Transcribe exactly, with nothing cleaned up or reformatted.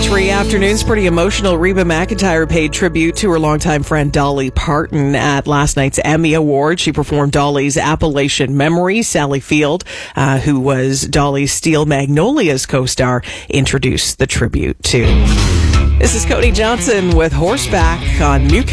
Country Afternoons, pretty emotional. Reba McEntire paid tribute to her longtime friend Dolly Parton at last night's Emmy Awards. She performed Dolly's Appalachian Memory. Sally Field, uh, who was Dolly's Steel Magnolias co-star, introduced the tribute too. This is Cody Johnson with Horseback on New